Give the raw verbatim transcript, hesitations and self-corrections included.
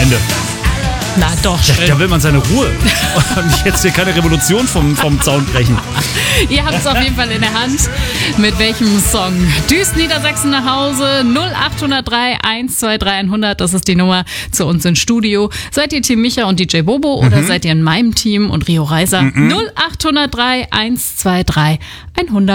Wochenende. Na doch, Da, schön. da will man seine Ruhe. Und jetzt hier keine Revolution vom, vom Zaun brechen. Ihr habt es auf jeden Fall in der Hand. Mit welchem Song? Düst Niedersachsen nach Hause. null acht null drei eins zwei drei hundert. Das ist die Nummer zu uns ins Studio. Seid ihr Team Micha und D J Bobo oder seid ihr in meinem Team und Rio Reiser? Mhm. null acht null drei eins zwei drei hundert.